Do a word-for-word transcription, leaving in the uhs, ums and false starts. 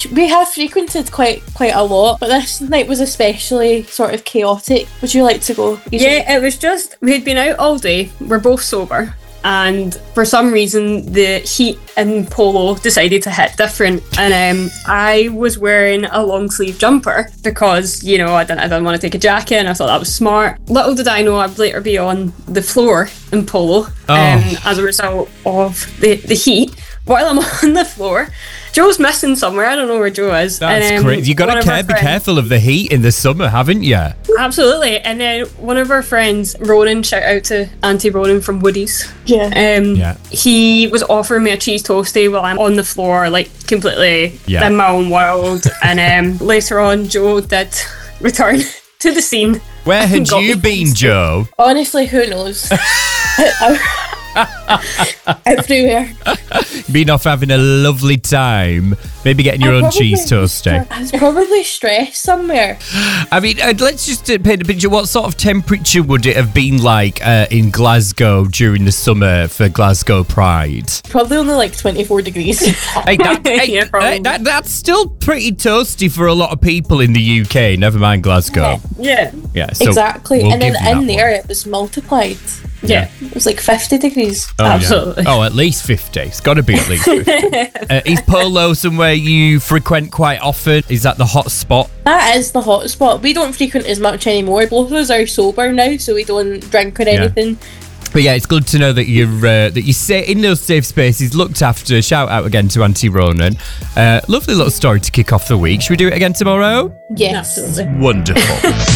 we have frequented quite quite a lot, but this night was especially sort of chaotic. Would you like to go? Yeah, it was just, we'd been out all day, we're both sober, and for some reason the heat in Polo decided to hit different, and um, I was wearing a long sleeve jumper because, you know, I didn't, I didn't want to take a jacket, and I thought that was smart. Little did I know I'd later be on the floor in Polo Oh. um, as a result of the, the heat. While I'm on the floor, Joe's missing somewhere. I don't know where Joe is. That's and, um, crazy. You got one to of our care, be friends- careful of the heat in the summer, haven't you? Absolutely. And then one of our friends, Ronan, shout out to Auntie Ronan from Woody's. Yeah. Um, Yeah. He was offering me a cheese toastie while I'm on the floor, like completely Yeah. in my own world. And um, later on, Joe did return to the scene. Where had Got you me been, things. Joe? Honestly, who knows? Everywhere. Been off having a lovely time. Maybe getting your I own probably- cheese toastie. I was probably stressed somewhere. I mean, uh, let's just uh, paint a picture. What sort of temperature would it have been like uh, in Glasgow during the summer for Glasgow Pride? Probably only like twenty-four degrees. Hey, that, hey, Yeah, probably. hey, that, that's still pretty toasty for a lot of people in the U K. Never mind Glasgow. Yeah. Yeah, so exactly. we'll and then give you in that there one. it was multiplied. Yeah. It was like fifty degrees. Oh, yeah. Absolutely. Oh, at least fifty. It's got to be at least fifty. uh, is Polo somewhere you frequent quite often? Is that the hot spot? That is the hot spot. We don't frequent as much anymore. Both of us are sober now, so we don't drink or anything. But yeah, it's good to know that you're uh, that you say in those safe spaces, looked after. Shout out again to Auntie Ronan. Uh, lovely little story to kick off the week. Should we do it again tomorrow? Yes. Absolutely. Wonderful.